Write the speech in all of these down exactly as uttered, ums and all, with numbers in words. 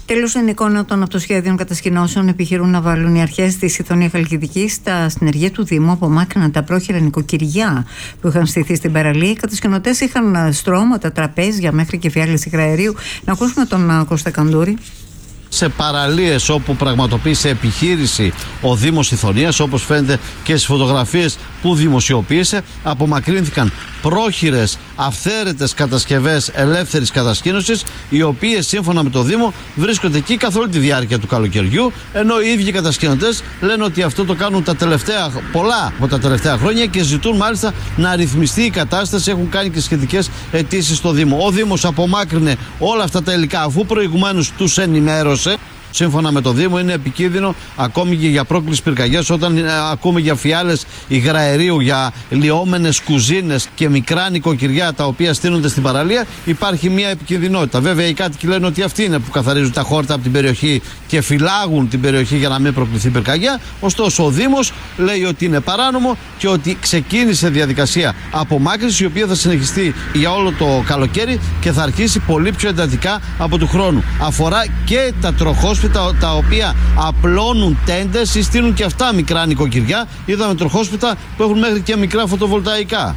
Τέλος, στην εικόνα των αυτοσχέδιων κατασκηνώσεων επιχειρούν να βάλουν οι αρχές της Ιθωνία Χαλκιδικής στα συνεργεία του Δήμου, απομάκρυναν τα πρόχειρα νοικοκυριά που είχαν στηθεί στην παραλία. Οι κατασκηνωτές είχαν στρώματα, τραπέζια μέχρι και φιάλες υγραερίου. Να ακούσουμε τον Κώστα Καντούρη. Σε παραλίες όπου πραγματοποίησε επιχείρηση ο Δήμος Ιθωνίας, όπως φαίνεται και στις φωτογραφίες που δημοσιοποίησε, απομακρύνθηκαν πρόχειρες αυθαίρετες κατασκευές ελεύθερης κατασκήνωσης, οι οποίες σύμφωνα με το Δήμο βρίσκονται εκεί καθ' όλη τη διάρκεια του καλοκαιριού, ενώ οι ίδιοι κατασκηνωτές λένε ότι αυτό το κάνουν τα τελευταία, πολλά από τα τελευταία χρόνια και ζητούν μάλιστα να ρυθμιστεί η κατάσταση. Έχουν κάνει και σχετικές αιτήσεις στο Δήμο. Ο Δήμος απομάκρυνε όλα αυτά τα υλικά αφού προηγουμένως τους ενημέρωσε. Σύμφωνα με το Δήμο, είναι επικίνδυνο ακόμη και για πρόκληση πυρκαγιάς όταν ε, ακούμε για φιάλες υγραερίου, για λιώμενες κουζίνες και μικρά νοικοκυριά τα οποία στείνονται στην παραλία. Υπάρχει μια επικινδυνότητα. Βέβαια, οι κάτοικοι λένε ότι αυτοί είναι που καθαρίζουν τα χόρτα από την περιοχή και φυλάγουν την περιοχή για να μην προκληθεί πυρκαγιά. Ωστόσο, ο Δήμος λέει ότι είναι παράνομο και ότι ξεκίνησε διαδικασία απομάκρυνσης, η οποία θα συνεχιστεί για όλο το καλοκαίρι και θα αρχίσει πολύ πιο εντατικά από του χρόνου. Αφορά και τα τροχόσπιτα τα οποία απλώνουν τέντες ή στείλουν και αυτά μικρά νοικοκυριά. Είδαμε τροχόσπιτα που έχουν μέχρι και μικρά φωτοβολταϊκά.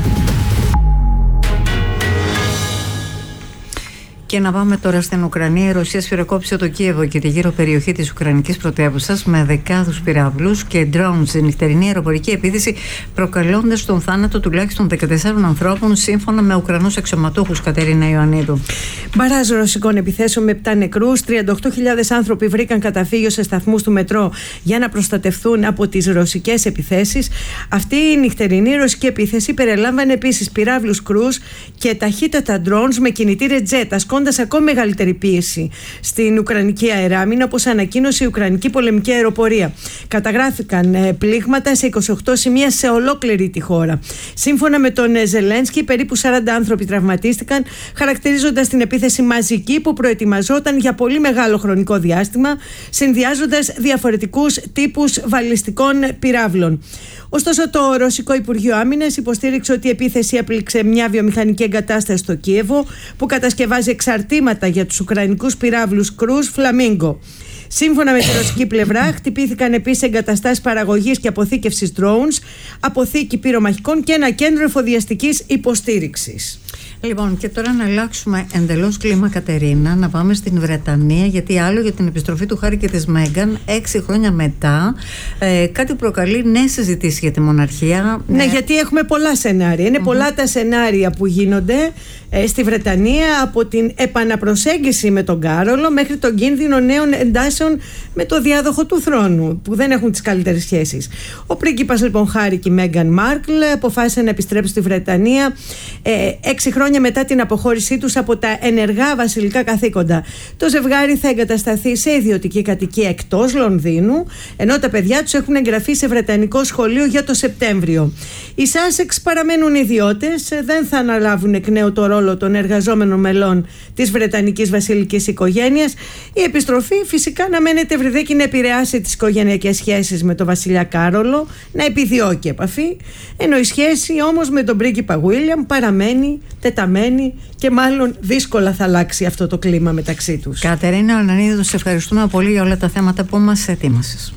Και να πάμε τώρα στην Ουκρανία. Η Ρωσία σφυροκόπησε το Κίεβο και τη γύρω περιοχή της Ουκρανικής πρωτεύουσας με δεκάδους πυράβλους και drones σε νυχτερινή αεροπορική επίθεση, προκαλώντας τον θάνατο τουλάχιστον δεκατεσσάρων ανθρώπων, σύμφωνα με Ουκρανούς αξιωματούχους. Κατερίνα Ιωαννίδου. Μπαράζ ρωσικών επιθέσεων με επτά νεκρούς. τριάντα οκτώ χιλιάδες άνθρωποι βρήκαν καταφύγιο σε σταθμούς του μετρό για να προστατευθούν από τις ρωσικές επιθέσεις. Αυτή η νυχτερινή ρωσική επίθεση περιλάμβανε επίσης πυράβλους κρούς και ταχύτατα drones με κινητήρες τζετ, ασκώντας ακόμη μεγαλύτερη πίεση στην Ουκρανική αεράμινα, όπως ανακοίνωσε η Ουκρανική πολεμική αεροπορία. Καταγράφηκαν ε, πλήγματα σε είκοσι οκτώ σημεία σε ολόκληρη τη χώρα. Σύμφωνα με τον Ζελένσκι, περίπου σαράντα άνθρωποι τραυματίστηκαν, χαρακτηρίζοντας την επίθεση μαζική που προετοιμαζόταν για πολύ μεγάλο χρονικό διάστημα, συνδυάζοντας διαφορετικούς τύπους βαλιστικών πυράβλων. Ωστόσο, το Ρωσικό Υπουργείο Άμυνας υποστήριξε ότι η επίθεση έπληξε μια βιομηχανική εγκατάσταση στο Κίεβο που κατασκευάζει εξαρτήματα για τους ουκρανικούς πυράβλους κρούς Flamingo. Σύμφωνα με τη ρωσική πλευρά, χτυπήθηκαν επίσης εγκαταστάσεις παραγωγής και αποθήκευσης drones, αποθήκη πυρομαχικών και ένα κέντρο εφοδιαστικής υποστήριξης. Λοιπόν, και τώρα να αλλάξουμε εντελώς κλίμα, Κατερίνα, να πάμε στην Βρετανία, γιατί άλλο για την επιστροφή του Χάρη και της Μέγκαν έξι χρόνια μετά, ε, κάτι προκαλεί νέες συζητήσεις για τη μοναρχία. Ναι, ε... γιατί έχουμε πολλά σενάρια. Είναι mm-hmm. πολλά τα σενάρια που γίνονται ε, στη Βρετανία, από την επαναπροσέγγιση με τον Κάρολο μέχρι τον κίνδυνο νέων εντάσεων με το διάδοχο του θρόνου, που δεν έχουν τις καλύτερες σχέσεις. Ο πρίγκιπας λοιπόν Χάρη και η Μέγκαν Μάρκλ αποφάσισαν να επιστρέψουν στη Βρετανία ε, έξι χρόνια μετά την αποχώρησή τους από τα ενεργά βασιλικά καθήκοντα. Το ζευγάρι θα εγκατασταθεί σε ιδιωτική κατοικία εκτός Λονδίνου, ενώ τα παιδιά τους έχουν εγγραφεί σε βρετανικό σχολείο για το Σεπτέμβριο. Οι Σάσεξ παραμένουν ιδιώτες, δεν θα αναλάβουν εκ νέου το ρόλο των εργαζόμενων μελών της βρετανικής βασιλικής οικογένειας. Η επιστροφή φυσικά αναμένεται ευρυδέκη να επηρεάσει τις οικογενειακές σχέσεις με τον βασιλιά Κάρολο, να επιδιώκει επαφή, ενώ η σχέση όμως με τον πρίγκιπα Γουίλιαμ παραμένει τεταμένη και μάλλον δύσκολα θα αλλάξει αυτό το κλίμα μεταξύ τους. Κατερίνα Ιωαννίδου, σε ευχαριστούμε πολύ για όλα τα θέματα που μας ετοίμασες.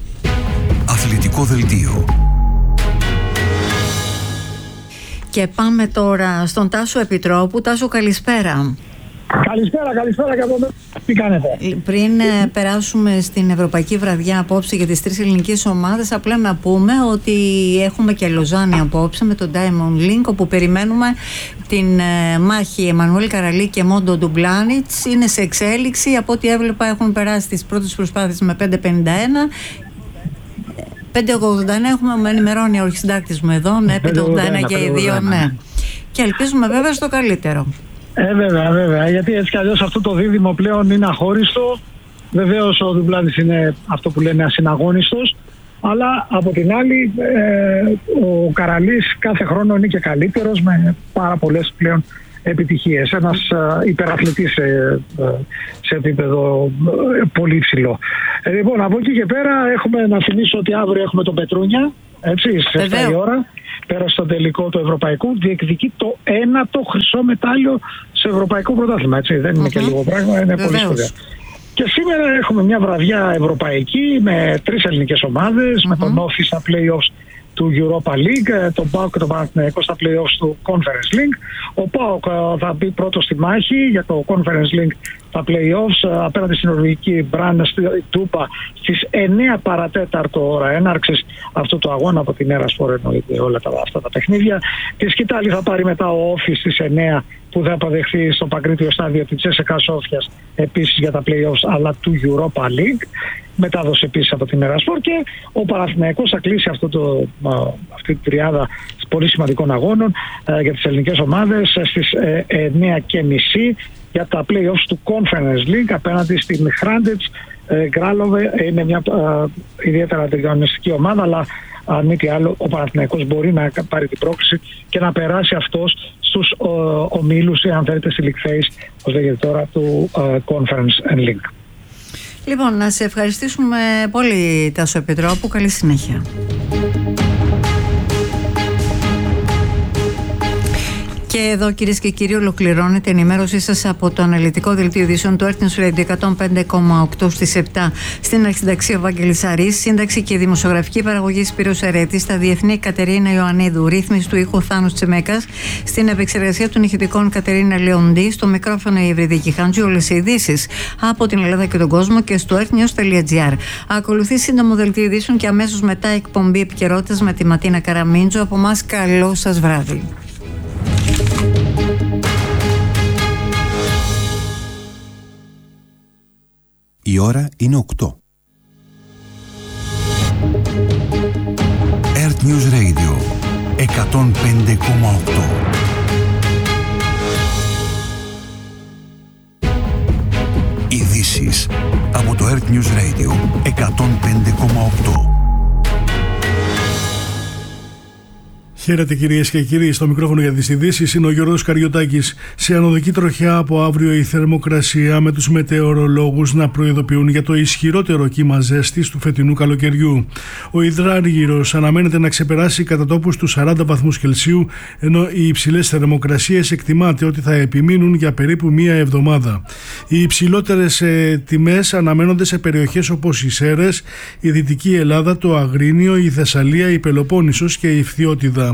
Αθλητικό δελτίο. Και πάμε τώρα στον Τάσο Επιτρόπου. Τάσο, καλησπέρα. Καλησπέρα, καλησπέρα και από μένα. Τι κάνετε? Πριν ε, περάσουμε στην Ευρωπαϊκή Βραδιά απόψε για τις τρεις ελληνικές ομάδες, απλά να πούμε ότι έχουμε και Λοζάνη απόψε με τον Diamond Link, όπου περιμένουμε την ε, μάχη Εμμανουέλ Καραλί και Μόντο Ντουμπλάνιτς. Είναι σε εξέλιξη. Από ό,τι έβλεπα έχουν περάσει τις πρώτες προσπάθειες με πέντε πενήντα ένα. πέντε ογδόντα ένα έχουμε, με ενημερώνει ο αρχισυντάκτης μου εδώ. Ναι, πέντε ογδόντα ένα και οι δύο, ναι. Και ελπίζουμε βέβαια στο καλύτερο. Ε, βέβαια, βέβαια. Γιατί έτσι κι αλλιώς αυτό το δίδυμο πλέον είναι αχώριστο. Βεβαίως ο Ντουμπλάνιτς είναι αυτό που λένε ασυναγώνιστος. Αλλά από την άλλη, ε, ο Καραλής κάθε χρόνο είναι και καλύτερος με πάρα πολλές πλέον επιτυχίες. Ένας ε, υπεραθλητής σε, ε, σε επίπεδο ε, πολύ υψηλό. Ε, λοιπόν, από εκεί και πέρα έχουμε να θυμίσω ότι αύριο έχουμε τον Πετρούνια, έτσι, στις εφτά η ώρα. Πέρα στο τελικό του Ευρωπαϊκού, διεκδικεί το ένατο χρυσό μετάλλιο σε Ευρωπαϊκό Πρωτάθλημα. Έτσι, δεν είναι mm-hmm. και λίγο πράγμα, είναι πολύ σπουδαίο. Και Και σήμερα έχουμε μια βραδιά ευρωπαϊκή με τρεις ελληνικές ομάδες, mm-hmm. με τον Όφη στα play-offs του Europa League, τον ΠΑΟΚ και τον Παναθηναϊκό στα play-offs του Conference League. Ο ΠΑΟΚ θα μπει πρώτο στη μάχη για το Conference League στα play-offs απέναντι στην νορβηγική Μπραν στη Τούπα στις εννέα παρατέταρτο ώρα έναρξης αυτού του αγώνα. Από την Eraspor εννοείται όλα τα, αυτά τα παιχνίδια. Τη σκητάλη θα πάρει μετά ο Όφη στις εννέα που θα αποδεχθεί στο παγκρίτιο στάδιο τη Τσέσσεκα Σόφιας επίσης για τα play-offs αλλά του Europa League. Μετάδοση επίσης από την Eraspor, και ο Παναθηναϊκός θα κλείσει αυτό το, αυτή τη τριάδα πολύ σημαντικών αγώνων ε, για τις ελληνικές ομάδες στις ε, εννέα και μισή για τα play-offs του Conference League απέναντι στην Hrandec Γκράλοβε. Είναι μια ε, ιδιαίτερα ανταγωνιστική ομάδα, αλλά αν μη τι άλλο ο Παναθηναϊκός μπορεί να πάρει την πρόκληση και να περάσει αυτός στους ε, ομίλους, αν θέλετε, στη League Phase, όπως λέγεται τώρα, του ε, Conference League. Λοιπόν, να σε ευχαριστήσουμε πολύ, Τάσο Επιτρόπου. Καλή συνέχεια. Και εδώ, κυρίες και κύριοι, ολοκληρώνεται η ενημέρωσή σας από το αναλυτικό δελτίο ειδήσεων του Earth News Radio εκατόν πέντε κόμμα οκτώ στις επτά. Στην αρχισυνταξία ο Βάγγελης Αρής, σύνταξη και δημοσιογραφική παραγωγή Σπύρος Ερέτης, στα διεθνή Κατερίνα Ιωαννίδου, ρύθμιση του ήχου Θάνος Τσεμέκας, στην επεξεργασία των ηχητικών Κατερίνα Λεοντή, στο μικρόφωνο η Ευρυδίκη Χάντζη. Όλες οι ειδήσεις από την Ελλάδα και τον κόσμο και στο earthnews.gr. Ακολουθεί σύντομο δελτίο ειδήσεων και αμέσως μετά εκπομπή επικαιρότητας με τη Ματίνα Καραμίντζο. Από εμάς, καλό σας βράδυ. Η ώρα είναι οκτώ. Earth News Radio εκατόν πέντε κόμμα οκτώ. Ειδήσεις από το Earth News Radio εκατόν πέντε κόμμα οκτώ. Χαίρετε κυρίες και κύριοι, στο μικρόφωνο για τις ειδήσεις είναι ο Γιώργος Καριωτάκης. Σε ανωδική τροχιά από αύριο η θερμοκρασία, με τους μετεωρολόγους να προειδοποιούν για το ισχυρότερο κύμα ζέστης του φετινού καλοκαιριού. Ο υδράργυρος αναμένεται να ξεπεράσει κατά τόπους τους σαράντα βαθμούς Κελσίου, ενώ οι υψηλές θερμοκρασίες εκτιμάται ότι θα επιμείνουν για περίπου μία εβδομάδα. Οι υψηλότερες ε, τιμές αναμένονται σε περιοχές όπως οι Σέρρες, η Δυτική Ελλάδα, το Αγρίνιο, η Θεσσαλία, η Πελοπόννησος και η Φθιώτιδα.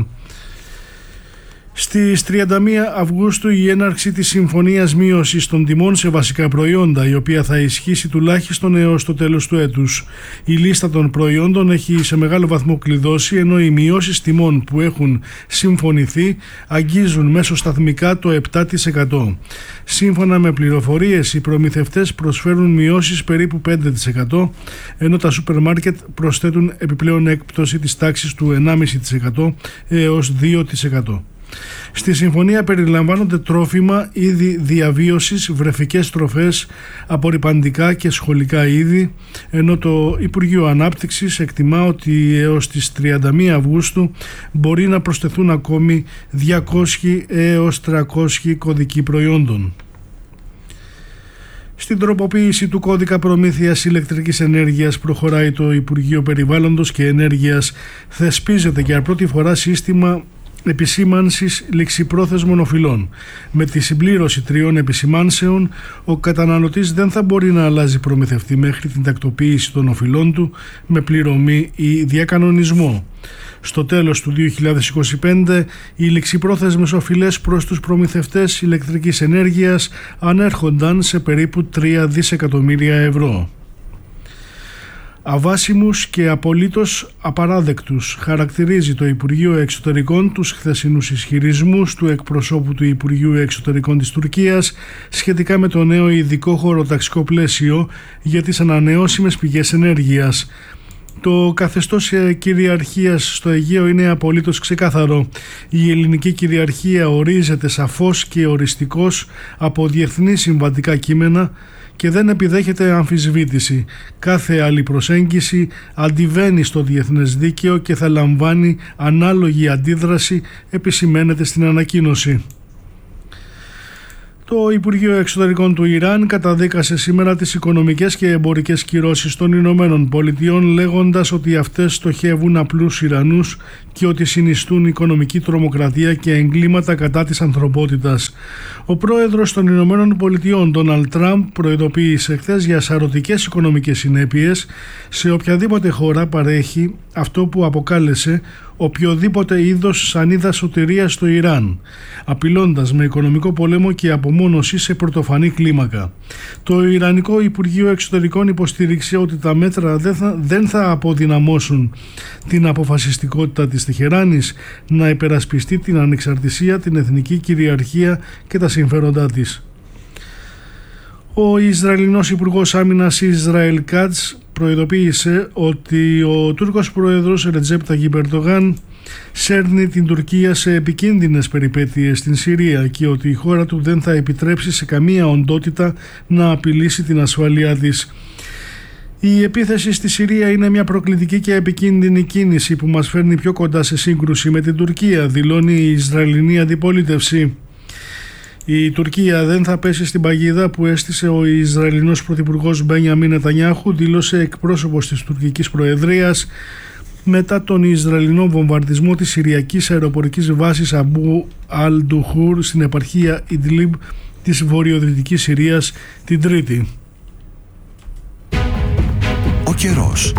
Στις τριάντα μία Αυγούστου η έναρξη της συμφωνίας μείωσης των τιμών σε βασικά προϊόντα, η οποία θα ισχύσει τουλάχιστον έως το τέλος του έτους. Η λίστα των προϊόντων έχει σε μεγάλο βαθμό κλειδώσει, ενώ οι μειώσεις τιμών που έχουν συμφωνηθεί αγγίζουν μέσω σταθμικά το επτά τοις εκατό. Σύμφωνα με πληροφορίες, οι προμηθευτές προσφέρουν μειώσεις περίπου πέντε τοις εκατό, ενώ τα σούπερ μάρκετ προσθέτουν επιπλέον έκπτωση της τάξης του ενάμιση κόμμα πέντε τοις εκατό έως δύο τοις εκατό. Στη συμφωνία περιλαμβάνονται τρόφιμα, είδη διαβίωσης, βρεφικές τροφές, απορρυπαντικά και σχολικά είδη, ενώ το Υπουργείο Ανάπτυξης εκτιμά ότι έως τις τριάντα μία Αυγούστου μπορεί να προσθεθούν ακόμη διακόσιοι έως τριακόσιοι κωδικοί προϊόντων. Στην τροποποίηση του κώδικα προμήθειας ηλεκτρικής ενέργειας προχωράει το Υπουργείο Περιβάλλοντος και Ενέργειας. Θεσπίζεται για πρώτη φορά σύστημα επισήμανσης ληξιπρόθεσμων οφειλών. Με τη συμπλήρωση τριών επισημάνσεων, ο καταναλωτής δεν θα μπορεί να αλλάζει προμηθευτή μέχρι την τακτοποίηση των οφειλών του με πληρωμή ή διακανονισμό. Στο τέλος του δύο χιλιάδες είκοσι πέντε, οι ληξιπρόθεσμες οφειλές προς τους προμηθευτές ηλεκτρικής ενέργειας ανέρχονταν σε περίπου τρία δισεκατομμύρια ευρώ. Αβάσιμους και απολύτως απαράδεκτους χαρακτηρίζει το Υπουργείο Εξωτερικών τους χθεσινούς ισχυρισμούς του εκπροσώπου του Υπουργείου Εξωτερικών της Τουρκίας σχετικά με το νέο ειδικό χωροταξικό πλαίσιο για τις ανανεώσιμες πηγές ενέργειας. Το καθεστώς κυριαρχίας στο Αιγαίο είναι απολύτως ξεκάθαρο. Η ελληνική κυριαρχία ορίζεται σαφώς και οριστικώς από διεθνή συμβατικά κείμενα και δεν επιδέχεται αμφισβήτηση. Κάθε άλλη προσέγγιση αντιβαίνει στο διεθνές δίκαιο και θα λαμβάνει ανάλογη αντίδραση, επισημαίνεται στην ανακοίνωση. Το Υπουργείο Εξωτερικών του Ιράν καταδίκασε σήμερα τις οικονομικές και εμπορικές κυρώσεις των Ηνωμένων Πολιτειών, λέγοντας ότι αυτές στοχεύουν απλούς Ιρανούς και ότι συνιστούν οικονομική τρομοκρατία και εγκλήματα κατά της ανθρωπότητας. Ο πρόεδρος των Ηνωμένων Πολιτειών, Ντόναλντ Τραμπ, προειδοποίησε χθες για σαρωτικές οικονομικές συνέπειες σε οποιαδήποτε χώρα παρέχει αυτό που αποκάλεσε οποιοδήποτε είδος σανίδα σωτηρίας στο Ιράν, απειλώντας με οικονομικό πόλεμο και απομόνωση σε πρωτοφανή κλίμακα. Το Ιρανικό Υπουργείο Εξωτερικών υποστήριξε ότι τα μέτρα δεν θα, δεν θα αποδυναμώσουν την αποφασιστικότητα της Τεχεράνης να υπερασπιστεί την ανεξαρτησία, την εθνική κυριαρχία και τα συμφέροντά της. Ο Ισραηλινός Υπουργός Άμυνας Ισραήλ Κάτς προειδοποίησε ότι ο Τούρκος Πρόεδρος Ρετζέπ Ταγιπ Ερντογάν σέρνει την Τουρκία σε επικίνδυνες περιπέτειες στην Συρία και ότι η χώρα του δεν θα επιτρέψει σε καμία οντότητα να απειλήσει την ασφάλειά της. Η επίθεση στη Συρία είναι μια προκλητική και επικίνδυνη κίνηση που μας φέρνει πιο κοντά σε σύγκρουση με την Τουρκία, δηλώνει η Ισραηλινή αντιπολίτευση. Η Τουρκία δεν θα πέσει στην παγίδα που έστησε ο Ισραηλινός Πρωθυπουργός Μπένιαμιν Νετανιάχου, δήλωσε εκπρόσωπος της τουρκικής προεδρίας μετά τον Ισραηλινό βομβαρδισμό της Συριακής αεροπορικής βάσης Αμπού Αλ-Ντουχούρ στην επαρχία Ιντλίμπ της βορειοδυτικής Συρίας την Τρίτη. Ο καιρός.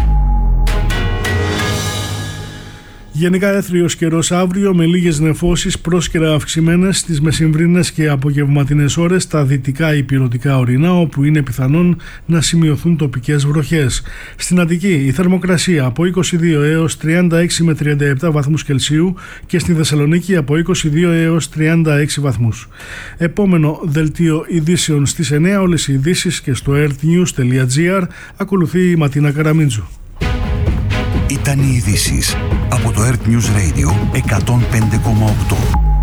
Γενικά έθριος καιρός αύριο με λίγες νεφώσεις πρόσκαιρα αυξημένες στις μεσημβρινές και απογευματινές ώρες στα δυτικά υπηρετικά ορεινά, όπου είναι πιθανόν να σημειωθούν τοπικές βροχές. Στην Αττική η θερμοκρασία από είκοσι δύο έως τριάντα έξι με τριάντα επτά βαθμούς Κελσίου και στη Θεσσαλονίκη από είκοσι δύο έως τριάντα έξι βαθμούς. Επόμενο δελτίο ειδήσεων στις εννιά, όλες οι ειδήσεις και στο earthnews τελεία gr. Ακολουθεί η Ματίνα Καραμίντζου. Ήταν οι ειδήσεις από το Earth News Radio εκατόν πέντε κόμμα οκτώ.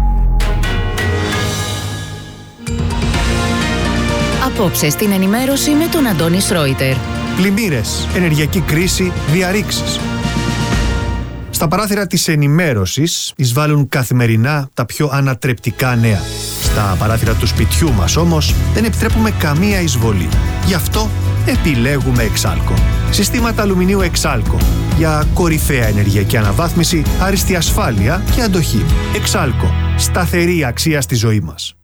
Απόψε στην ενημέρωση με τον Αντώνη Σρόιτερ. Πλημμύρες, ενεργειακή κρίση, διαρρήξεις. Στα παράθυρα της ενημέρωσης εισβάλλουν καθημερινά τα πιο ανατρεπτικά νέα. Στα παράθυρα του σπιτιού μας όμως δεν επιτρέπουμε καμία εισβολή. Γι' αυτό επιλέγουμε Εξάλκο. Συστήματα αλουμινίου Εξάλκο για κορυφαία ενεργειακή αναβάθμιση, άριστη ασφάλεια και αντοχή. Εξάλκο. Σταθερή αξία στη ζωή μας.